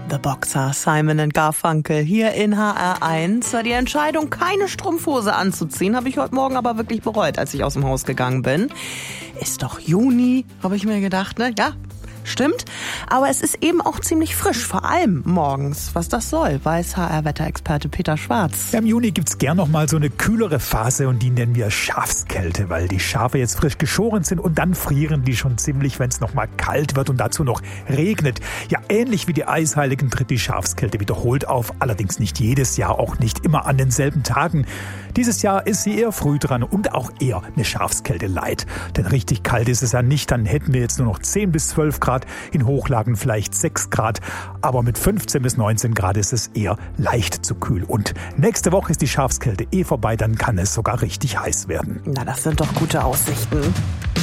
The Boxer, Simon & Garfunkel, hier in HR1. Die Entscheidung, keine Strumpfhose anzuziehen, habe ich heute Morgen aber wirklich bereut, als ich aus dem Haus gegangen bin. Ist doch Juni, habe ich mir gedacht, ne? Ja, stimmt. Aber es ist eben auch ziemlich frisch, vor allem morgens. Was das soll, weiß HR-Wetterexperte Peter Schwarz. Ja, im Juni gibt's gern noch mal so eine kühlere Phase und die nennen wir Schafskälte, weil die Schafe jetzt frisch geschoren sind und dann frieren die schon ziemlich, wenn es noch mal kalt wird und dazu noch regnet. Ja, ähnlich wie die Eisheiligen tritt die Schafskälte wiederholt auf, allerdings nicht jedes Jahr, auch nicht immer an denselben Tagen. Dieses Jahr ist sie eher früh dran und auch eher eine Schafskälte light. Denn richtig kalt ist es ja nicht, dann hätten wir jetzt nur noch 10 bis 12 Grad, in Hochlagen vielleicht 6 Grad, aber mit 15 bis 19 Grad ist es eher leicht zu kühl. Und nächste Woche ist die Schafskälte vorbei, dann kann es sogar richtig heiß werden. Na, das sind doch gute Aussichten.